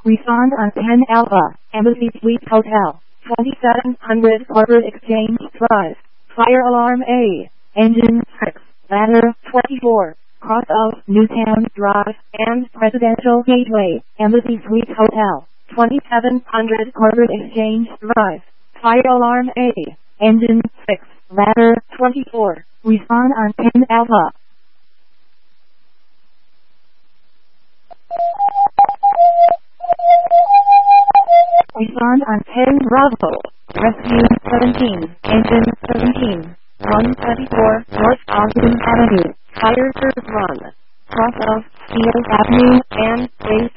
Respond on 10 Alpha, Embassy Suite Hotel, 2700 Corporate Exchange Drive. Fire alarm A. Engine 6, ladder 24, cross of Newtown Drive and Presidential Gateway, Embassy Suite Hotel, 2700 Corporate Exchange Drive. Fire alarm A. Engine 6, ladder 24. Respond on 10 Alpha. Respond on 10 Bravo. Rescue 17, Engine 17, 134 North Ogden Avenue, Fire Service Run, cross of Field Avenue and Base